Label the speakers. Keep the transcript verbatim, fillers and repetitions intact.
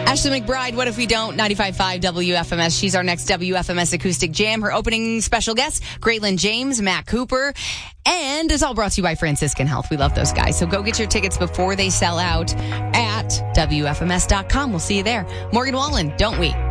Speaker 1: Ashley McBride, What If We Don't? ninety-five point five W F M S. She's our next W F M S Acoustic Jam. Her opening special guest, Graylin James, Matt Cooper. And it's all brought to you by Franciscan Health. We love those guys. So go get your tickets before they sell out at W F M S dot com. We'll see you there. Morgan Wallen, don't we?